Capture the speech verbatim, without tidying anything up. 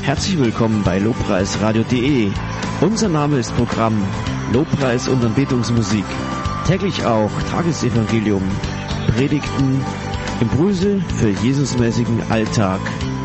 Herzlich willkommen bei lobpreisradio punkt de. Unser Name ist Programm Lobpreis und Anbetungsmusik. Täglich auch Tagesevangelium, Predigten, Impulse für Jesusmäßigen Alltag.